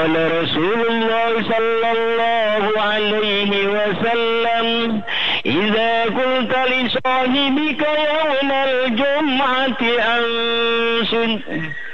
قال رسول الله صلى الله عليه وسلم: إذا قلت لصاحبك يوم الجمعة أنصت